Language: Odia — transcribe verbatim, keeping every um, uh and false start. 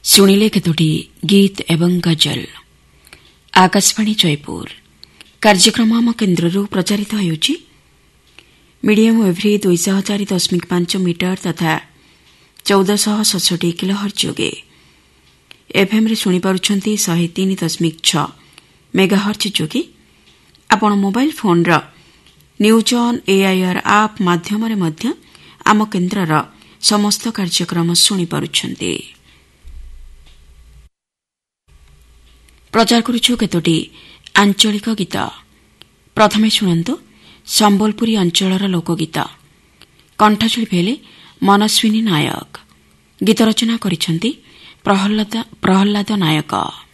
ଶୁଣିଲେ କେତୋଟି ଗୀତ ଏବଂ ଗଜଲ। ଆକାଶବାଣୀ ଜୟପୁର କାର୍ଯ୍ୟକ୍ରମ ଆମ କେନ୍ଦ୍ରରୁ ପ୍ରଚାରିତ ହେଉଛି। ମିଡିୟମ୍ ୱେଭ୍ରେ ଦୁଇଶହ ଚାରି ଦଶମିକ ପାଞ୍ଚ ମିଟର ତଥା ଚଉଦଶହ ସତଷଠି କିଲୋହର୍ଟ୍ଜ ଯୋଗେ ଏଫ୍ଏମ୍ରେ ଶୁଣିପାରୁଛନ୍ତି ଶହେ ତିନି ଦଶମିକ ଛଅ ମେଗାହର୍ଟ୍ଜ ଯୋଗେ। ଆପଣ ମୋବାଇଲ୍ ଫୋନ୍ର ନ୍ୟୁଜ୍ ଅନ୍ ଏଆଇଆର୍ ଆପ୍ ମାଧ୍ୟମରେ ମଧ୍ୟ ଆମ କେନ୍ଦ୍ରର ସମସ୍ତ କାର୍ଯ୍ୟକ୍ରମ ଶୁଣିପାରୁଛନ୍ତି। ପ୍ରଚାର କରୁଛୁ କେତୋଟି ଆଞ୍ଚଳିକ ଗୀତ। ପ୍ରଥମେ ଶୁଣନ୍ତୁ ସମ୍ବଲପୁରୀ ଅଞ୍ଚଳର ଲୋକଗୀତ। କଣ୍ଠଶିଳ୍ପୀ ହେଲେ ମନସ୍ୱିନୀ ନାୟକ। ଗୀତ ରଚନା କରିଛନ୍ତି ପ୍ରହଲ୍ଲାଦ ନାୟକ।